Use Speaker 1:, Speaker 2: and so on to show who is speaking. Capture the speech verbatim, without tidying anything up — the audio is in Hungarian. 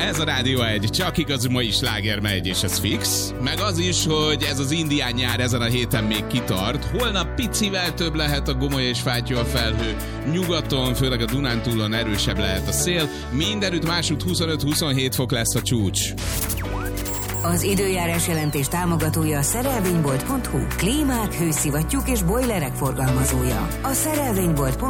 Speaker 1: Ez a Rádió egy, csak igazi mai sláger megy, és ez fix. Meg az is, hogy ez az indián nyár ezen a héten még kitart. Holnap picivel több lehet a gomoly és fátyol felhő. Nyugaton, főleg a Dunántúlon erősebb lehet a szél. Mindenütt másút huszonöt-huszonhét fok lesz a csúcs.
Speaker 2: Az időjárás jelentés támogatója a szerelvénybolt pont hu. Klímák, hőszivattyúk és bojlerek forgalmazója. A szerelvénybolt pont hu